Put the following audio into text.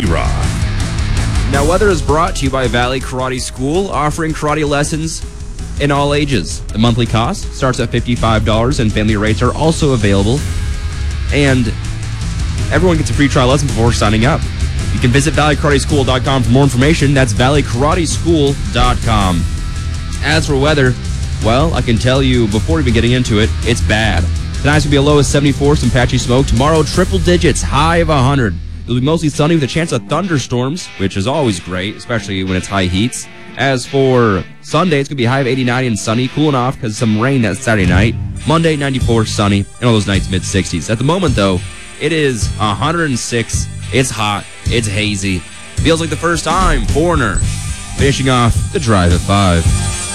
Rock. Now, weather is brought to you by Valley Karate School, offering karate lessons in all ages. The monthly cost starts at $55, and family rates are also available. And everyone gets a free trial lesson before signing up. You can visit valleykarateschool.com for more information. That's valleykarateschool.com. As for weather, well, I can tell you before even getting into it, it's bad. Tonight's going to be a low of 74, some patchy smoke. Tomorrow, triple digits, high of 100. It'll be mostly sunny with a chance of thunderstorms, which is always great, especially when it's high heats. As for Sunday, it's going to be a high of 89 and sunny, cooling off because of some rain that Saturday night. Monday, 94, sunny, and all those nights mid-60s. At the moment, though, it is 106. It's hot. It's hazy. Feels like the first time. Foreigner finishing off the Drive at 5.